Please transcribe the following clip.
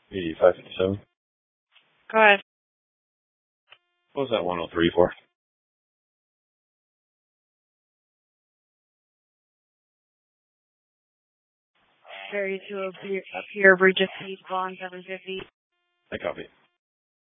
8557. Go ahead. What was that 103 for? Ferry to appear, bridge of speed, bond 750. I copy.